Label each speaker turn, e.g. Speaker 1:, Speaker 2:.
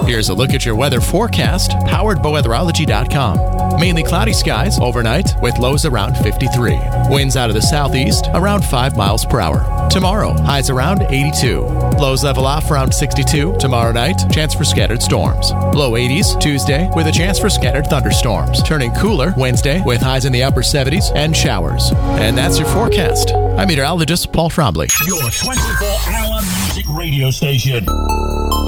Speaker 1: Here's a look at your weather forecast, powered by weatherology.com. Mainly cloudy skies overnight with lows around 53. Winds out of the southeast around 5 miles per hour. Tomorrow, highs around 82. Lows level off around 62. Tomorrow night, chance for scattered storms. Low 80s Tuesday with a chance for scattered thunderstorms. Turning cooler Wednesday with highs in the upper 70s and showers. And that's your forecast. I'm meteorologist Paul Trombley.
Speaker 2: Your 24-hour music radio station.